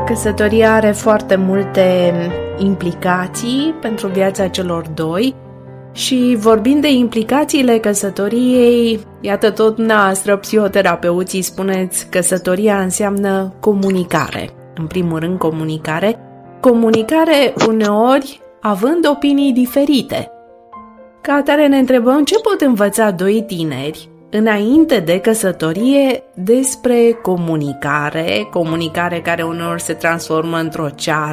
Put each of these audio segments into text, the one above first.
Căsătoria are foarte multe implicații pentru viața celor doi și vorbind de implicațiile căsătoriei, iată tot dumneavoastră, psihoterapeuții, spuneți căsătoria înseamnă comunicare. În primul rând comunicare. Comunicare uneori având opinii diferite. Ca atare ne întrebăm ce pot învăța doi tineri înainte de căsătorie despre comunicare care uneori se transformă într-o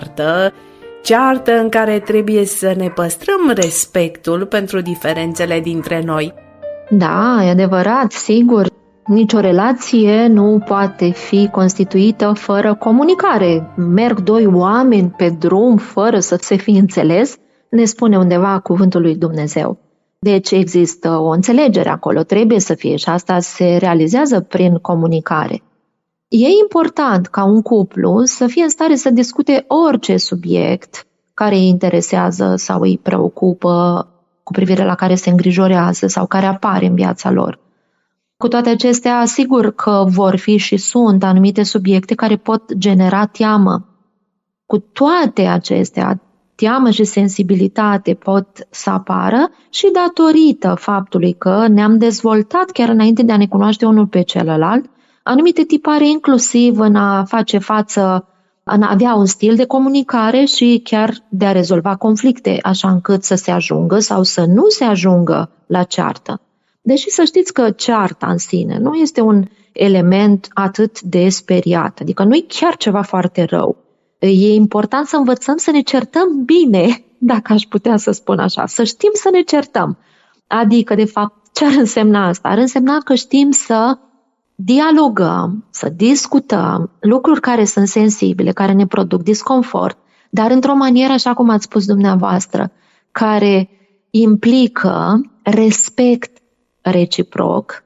ceartă în care trebuie să ne păstrăm respectul pentru diferențele dintre noi. Da, e adevărat, sigur. Nicio relație nu poate fi constituită fără comunicare. Merg doi oameni pe drum fără să se fi înțeles, ne spune undeva cuvântul lui Dumnezeu. Deci există o înțelegere acolo, trebuie să fie și asta se realizează prin comunicare. E important ca un cuplu să fie în stare să discute orice subiect care îi interesează sau îi preocupă, cu privire la care se îngrijorează sau care apare în viața lor. Cu toate acestea, sigur că vor fi și sunt anumite subiecte care pot genera teamă. Cu toate acestea, teamă și sensibilitate pot să apară și datorită faptului că ne-am dezvoltat chiar înainte de a ne cunoaște unul pe celălalt, anumite tipare inclusiv în a face față, în a avea un stil de comunicare și chiar de a rezolva conflicte, așa încât să se ajungă sau să nu se ajungă la ceartă. Deși să știți că cearta în sine nu este un element atât de speriat, adică nu e chiar ceva foarte rău. E important să învățăm să ne certăm bine, dacă aș putea să spun așa, să știm să ne certăm. Adică, de fapt, ce ar însemna asta? Ar însemna că știm să dialogăm, să discutăm lucruri care sunt sensibile, care ne produc disconfort, dar într-o manieră, așa cum ați spus dumneavoastră, care implică respect reciproc,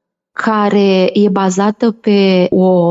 care e bazată pe o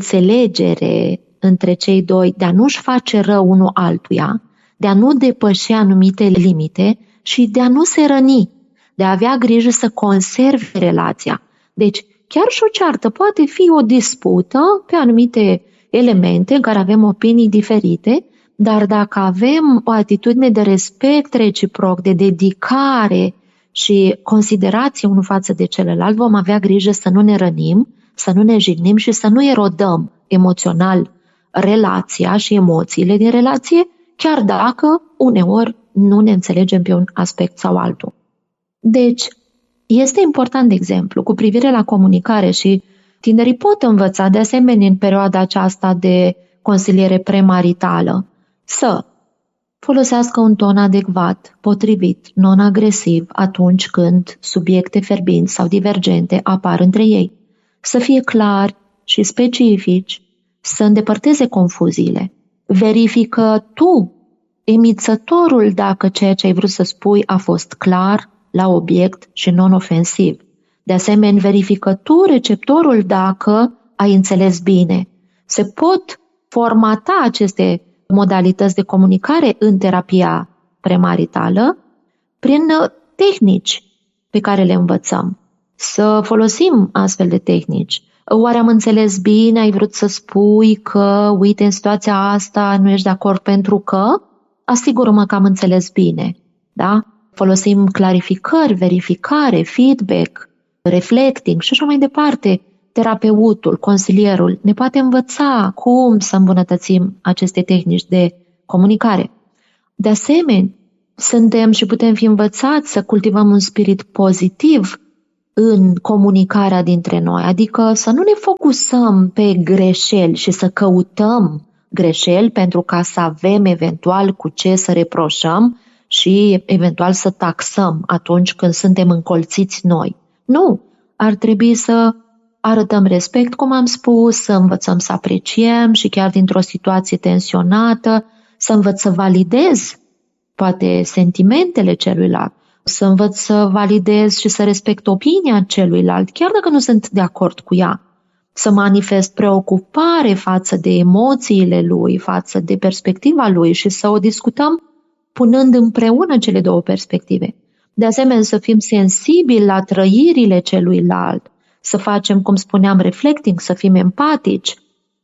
înțelegere între cei doi de a nu-și face rău unul altuia, de a nu depăși anumite limite și de a nu se răni, de a avea grijă să conserve relația. Deci, chiar și o ceartă poate fi o dispută pe anumite elemente în care avem opinii diferite, dar dacă avem o atitudine de respect reciproc, de dedicare și considerație unul față de celălalt, vom avea grijă să nu ne rănim, să nu ne jignim și să nu erodăm emoțional relația și emoțiile din relație, chiar dacă uneori nu ne înțelegem pe un aspect sau altul. Deci, este important, de exemplu, cu privire la comunicare și tinerii pot învăța de asemenea în perioada aceasta de consiliere premaritală să folosească un ton adecvat, potrivit, non-agresiv atunci când subiecte fierbinți sau divergente apar între ei, să fie clari și specifici, să îndepărteze confuziile. Verifică tu, emițătorul, dacă ceea ce ai vrut să spui a fost clar, la obiect și non-ofensiv. De asemenea, verifică tu, receptorul, dacă ai înțeles bine. Se pot formata aceste modalități de comunicare în terapia premaritală prin tehnici pe care le învățăm. Să folosim astfel de tehnici. Oare am înțeles bine, ai vrut să spui că, uite, în situația asta nu ești de acord pentru că? Asigură-mă că am înțeles bine. Da? Folosim clarificări, verificare, feedback, reflecting și așa mai departe. Terapeutul, consilierul ne poate învăța cum să îmbunătățim aceste tehnici de comunicare. De asemenea, suntem și putem fi învățați să cultivăm un spirit pozitiv în comunicarea dintre noi, adică să nu ne focusăm pe greșeli și să căutăm greșeli pentru ca să avem eventual cu ce să reproșăm și eventual să taxăm atunci când suntem încolțiți noi. Nu, ar trebui să arătăm respect, cum am spus, să învățăm să apreciem și chiar dintr-o situație tensionată, să învăț să validez poate sentimentele celuilalt, să învăț să validez și să respect opinia celuilalt, chiar dacă nu sunt de acord cu ea, să manifest preocupare față de emoțiile lui, față de perspectiva lui și să o discutăm punând împreună cele două perspective. De asemenea, să fim sensibili la trăirile celuilalt, să facem, cum spuneam, reflecting, să fim empatici,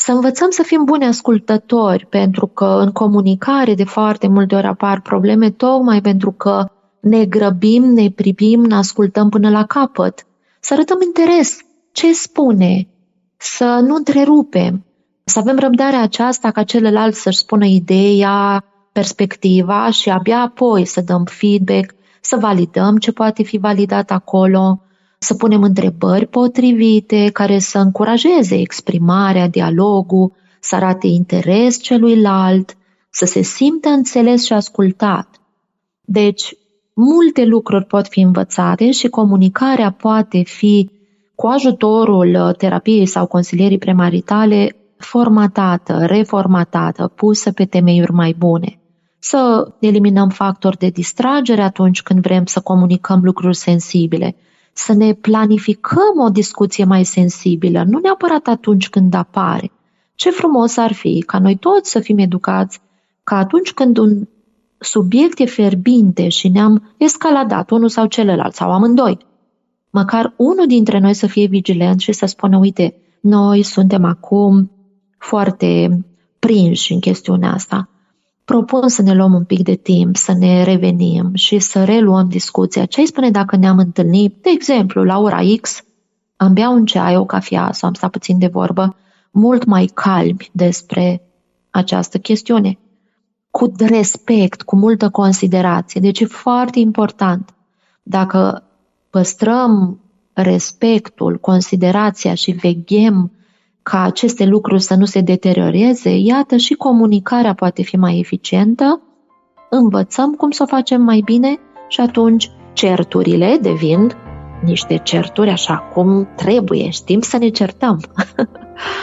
Să învățăm să fim buni ascultători, pentru că în comunicare de foarte multe ori apar probleme tocmai pentru că ne grăbim, ne pripim, ne ascultăm până la capăt. Să arătăm interes. Ce spune? Să nu întrerupem. Să avem răbdarea aceasta ca celălalt să-și spună ideea, perspectiva și abia apoi să dăm feedback, să validăm ce poate fi validat acolo, să punem întrebări potrivite care să încurajeze exprimarea, dialogul, să arate interes celuilalt, să se simtă înțeles și ascultat. Deci, multe lucruri pot fi învățate și comunicarea poate fi, cu ajutorul terapiei sau consilierii premaritale, formatată, reformatată, pusă pe temeiuri mai bune. Să eliminăm factori de distragere atunci când vrem să comunicăm lucruri sensibile, să ne planificăm o discuție mai sensibilă, nu neapărat atunci când apare. Ce frumos ar fi ca noi toți să fim educați că atunci când un subiect e fierbinte și ne-am escaladat unul sau celălalt sau amândoi, măcar unul dintre noi să fie vigilent și să spună, uite, noi suntem acum foarte prinși în chestiunea asta. Propun să ne luăm un pic de timp, să ne revenim și să reluăm discuția. Ce-ai spune dacă ne-am întâlnit, de exemplu, la ora X, am bea un ceai, o cafea sau am stat puțin de vorbă, mult mai calmi despre această chestiune, cu respect, cu multă considerație. Deci e foarte important. Dacă păstrăm respectul, considerația și veghem ca aceste lucruri să nu se deterioreze, iată și comunicarea poate fi mai eficientă, învățăm cum să o facem mai bine și atunci certurile devin niște certuri așa cum trebuie, știm să ne certăm.